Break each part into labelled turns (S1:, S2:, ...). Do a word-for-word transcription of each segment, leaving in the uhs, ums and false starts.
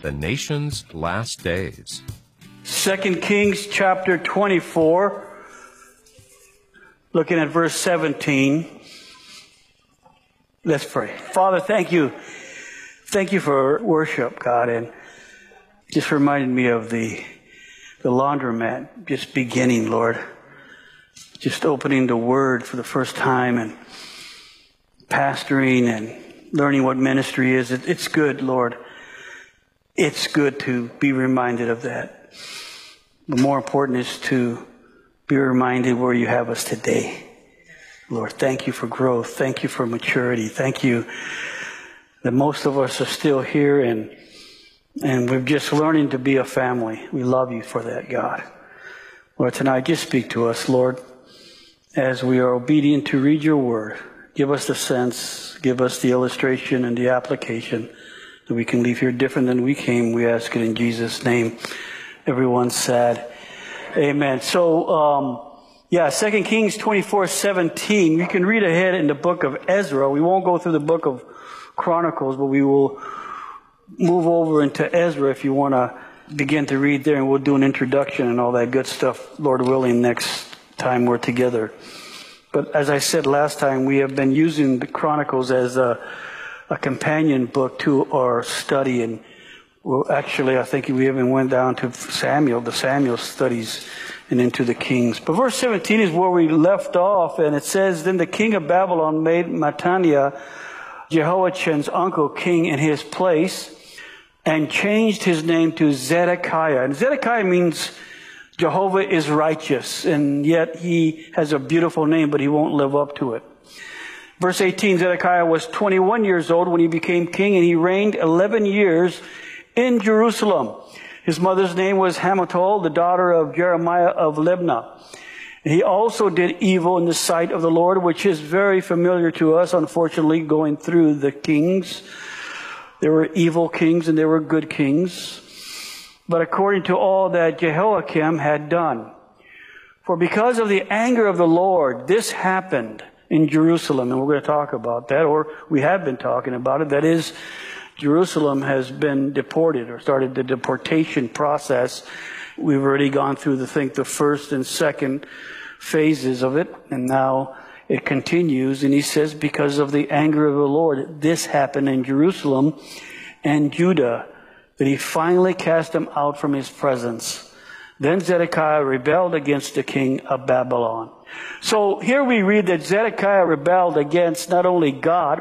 S1: the nation's last days.
S2: Second Kings chapter twenty-four, looking at verse seventeen. Let's pray. Father, thank you. Thank you for worship, God, and just reminded me of the the laundromat just beginning, Lord. Just opening the Word for the first time and pastoring and learning what ministry is. It, it's good, Lord. It's good to be reminded of that. But more important is to be reminded where you have us today. Lord, thank you for growth. Thank you for maturity. Thank you that most of us are still here and and we're just learning to be a family. We love you for that, God. Lord, tonight just speak to us, Lord, as we are obedient to read your word. Give us the sense, give us the illustration and the application that we can leave here different than we came. We ask it in Jesus' name. Everyone said, amen. So, um, yeah, Second Kings twenty-four seventeen. You can read ahead in the book of Ezra. We won't go through the book of Chronicles, but we will move over into Ezra if you want to begin to read there, and we'll do an introduction and all that good stuff, Lord willing, next time we're together. But as I said last time, we have been using the Chronicles as a, a companion book to our study. And well, actually, I think we even went down to Samuel, the Samuel studies, and into the Kings. But verse seventeen is where we left off. And it says, Then the king of Babylon made Mattaniah, Jehoiachin's uncle, king in his place, and changed his name to Zedekiah. And Zedekiah means Jehovah is righteous, and yet he has a beautiful name, but he won't live up to it. Verse eighteen, Zedekiah was twenty-one years old when he became king, and he reigned eleven years in Jerusalem. His mother's name was Hamutal, the daughter of Jeremiah of Libnah. And he also did evil in the sight of the Lord, which is very familiar to us, unfortunately, going through the kings. There were evil kings and there were good kings. But according to all that Jehoiakim had done. For because of the anger of the Lord, this happened in Jerusalem. And we're going to talk about that, or we have been talking about it. That is, Jerusalem has been deported or started the deportation process. We've already gone through, the, I think, the first and second phases of it. And now it continues. And he says, because of the anger of the Lord, this happened in Jerusalem and Judah, that he finally cast him out from his presence. Then Zedekiah rebelled against the king of Babylon. So here we read that Zedekiah rebelled against not only God,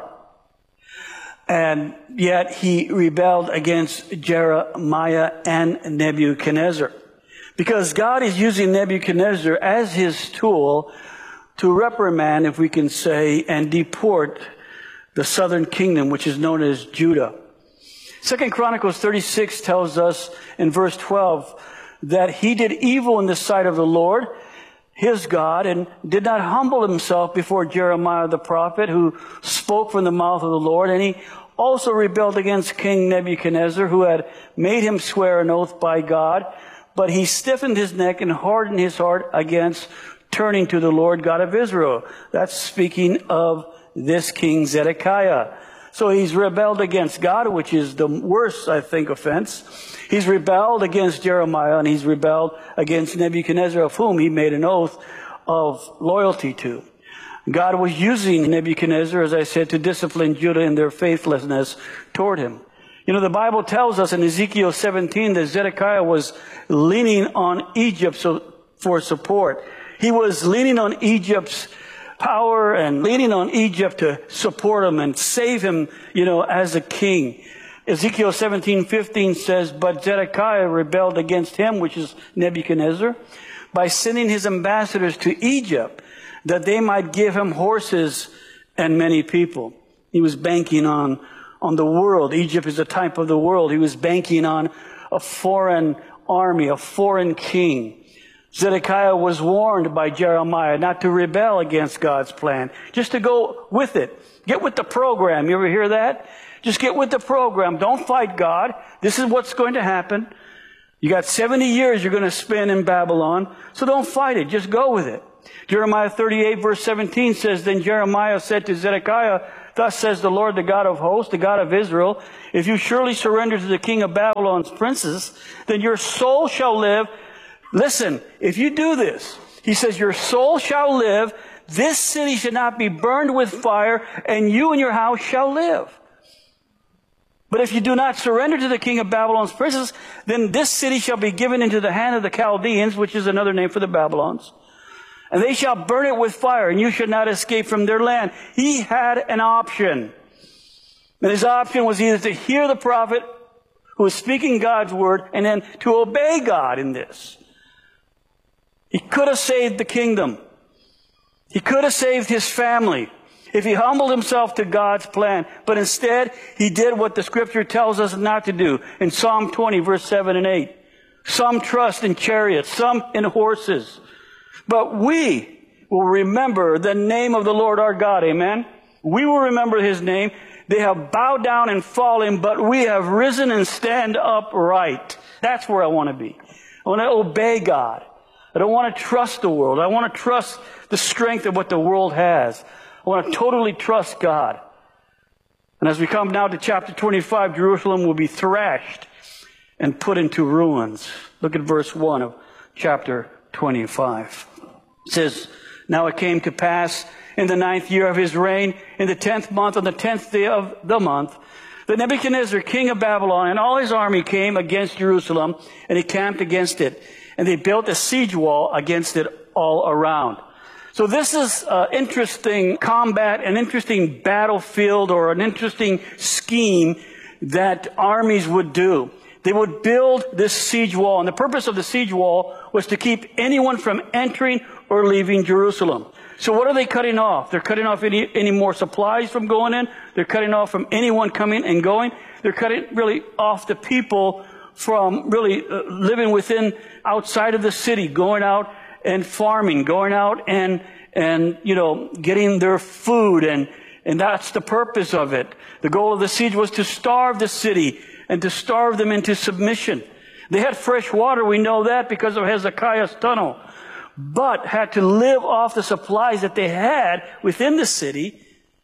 S2: and yet he rebelled against Jeremiah and Nebuchadnezzar. Because God is using Nebuchadnezzar as his tool to reprimand, if we can say, and deport the southern kingdom, which is known as Judah. Second Chronicles thirty-six tells us in verse twelve that he did evil in the sight of the Lord, his God, and did not humble himself before Jeremiah the prophet, who spoke from the mouth of the Lord. And he also rebelled against King Nebuchadnezzar, who had made him swear an oath by God. But he stiffened his neck and hardened his heart against turning to the Lord God of Israel. That's speaking of this king Zedekiah. So he's rebelled against God, which is the worst, I think, offense. He's rebelled against Jeremiah, and he's rebelled against Nebuchadnezzar, of whom he made an oath of loyalty to. God was using Nebuchadnezzar, as I said, to discipline Judah in their faithlessness toward him. You know, the Bible tells us in Ezekiel seventeen that Zedekiah was leaning on Egypt for support. He was leaning on Egypt's power and leaning on Egypt to support him and save him, you know, as a king. Ezekiel seventeen fifteen says, But Zedekiah rebelled against him, which is Nebuchadnezzar, by sending his ambassadors to Egypt, that they might give him horses and many people. He was banking on, on the world. Egypt is a type of the world. He was banking on a foreign army, a foreign king. Zedekiah was warned by Jeremiah not to rebel against God's plan, just to go with it. Get with the program. You ever hear that? Just get with the program. Don't fight God. This is what's going to happen. You got seventy years you're going to spend in Babylon, so don't fight it. Just go with it. Jeremiah thirty-eight verse seventeen says, Then Jeremiah said to Zedekiah, Thus says the Lord, the God of hosts, the God of Israel, if you surely surrender to the king of Babylon's princes, then your soul shall live. Listen, if you do this, he says, your soul shall live. This city shall not be burned with fire, and you and your house shall live. But if you do not surrender to the king of Babylon's princes, then this city shall be given into the hand of the Chaldeans, which is another name for the Babylons. And they shall burn it with fire, and you shall not escape from their land. He had an option. And his option was either to hear the prophet who was speaking God's word, and then to obey God in this. He could have saved the kingdom. He could have saved his family if he humbled himself to God's plan. But instead, he did what the scripture tells us not to do. In Psalm twenty, verse seven and eight. Some trust in chariots, some in horses. But we will remember the name of the Lord our God. Amen? We will remember his name. They have bowed down and fallen, but we have risen and stand upright. That's where I want to be. I want to obey God. I don't want to trust the world. I want to trust the strength of what the world has. I want to totally trust God. And as we come now to chapter twenty-five, Jerusalem will be thrashed and put into ruins. Look at verse one of chapter twenty-five. It says, now it came to pass in the ninth year of his reign, in the tenth month, on the tenth day of the month, that Nebuchadnezzar, king of Babylon, and all his army came against Jerusalem, and he camped against it. And they built a siege wall against it all around. So this is an interesting combat, an interesting battlefield, or an interesting scheme that armies would do. They would build this siege wall. And the purpose of the siege wall was to keep anyone from entering or leaving Jerusalem. So what are they cutting off? They're cutting off any, any more supplies from going in. They're cutting off from anyone coming and going. They're cutting really off the people from really uh, living within, outside of the city, going out and farming, going out and, and, you know, getting their food. And, and that's the purpose of it. The goal of the siege was to starve the city and to starve them into submission. They had fresh water, we know that, because of Hezekiah's tunnel, but had to live off the supplies that they had within the city,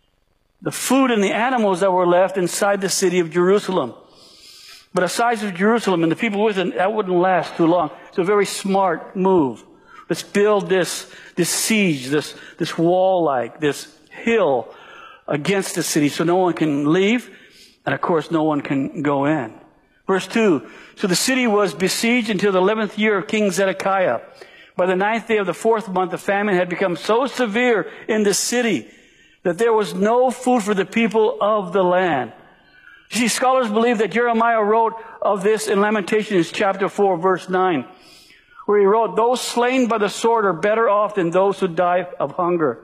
S2: the food and the animals that were left inside the city of Jerusalem. But the size of Jerusalem and the people with it, that wouldn't last too long. It's a very smart move. Let's build this, this siege, this, this wall-like, this hill against the city so no one can leave. And of course, no one can go in. Verse two, so the city was besieged until the eleventh year of King Zedekiah. By the ninth day of the fourth month, the famine had become so severe in the city that there was no food for the people of the land. You see, scholars believe that Jeremiah wrote of this in Lamentations chapter four, verse nine, where he wrote, those slain by the sword are better off than those who die of hunger.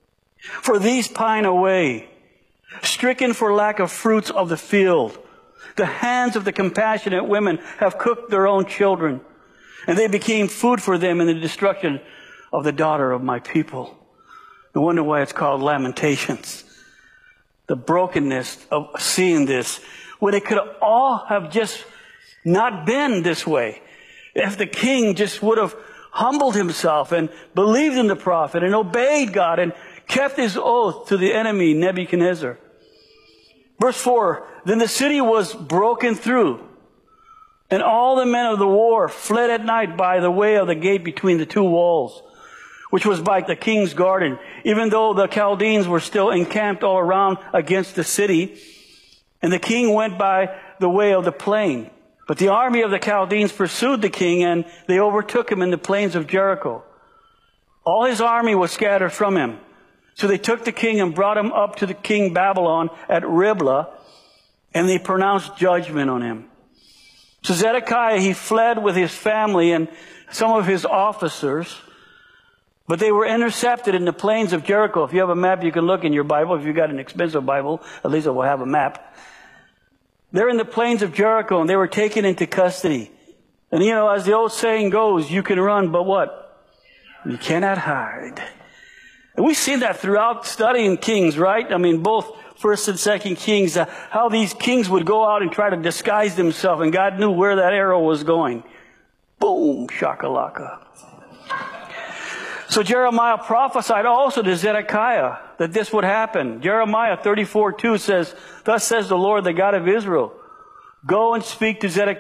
S2: For these pine away, stricken for lack of fruits of the field. The hands of the compassionate women have cooked their own children, and they became food for them in the destruction of the daughter of my people. No wonder why it's called Lamentations. The brokenness of seeing this, when it could all have just not been this way. If the king just would have humbled himself and believed in the prophet and obeyed God and kept his oath to the enemy Nebuchadnezzar. Verse four, then the city was broken through, and all the men of the war fled at night by the way of the gate between the two walls, which was by the king's garden, even though the Chaldeans were still encamped all around against the city. And the king went by the way of the plain. But the army of the Chaldeans pursued the king, and they overtook him in the plains of Jericho. All his army was scattered from him. So they took the king and brought him up to the king Babylon at Riblah, and they pronounced judgment on him. So Zedekiah, he fled with his family and some of his officers, but they were intercepted in the plains of Jericho. If you have a map, you can look in your Bible. If you've got an expensive Bible, at least it will have a map. They're in the plains of Jericho, and they were taken into custody. And you know, as the old saying goes, you can run, but what? You cannot hide. And we've seen that throughout studying Kings, right? I mean, both First and Second Kings, uh, how these kings would go out and try to disguise themselves, and God knew where that arrow was going. Boom, shakalaka. So Jeremiah prophesied also to Zedekiah that this would happen. Jeremiah thirty-four two says, thus says the Lord, the God of Israel, go and speak to Zedekiah